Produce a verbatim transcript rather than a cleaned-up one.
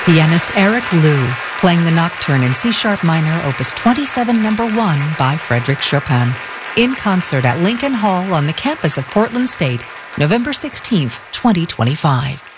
Pianist Eric Liu, playing the Nocturne in C-sharp minor, opus twenty-seven, number one, by Frédéric Chopin. In concert at Lincoln Hall on the campus of Portland State, November sixteenth, twenty twenty-five.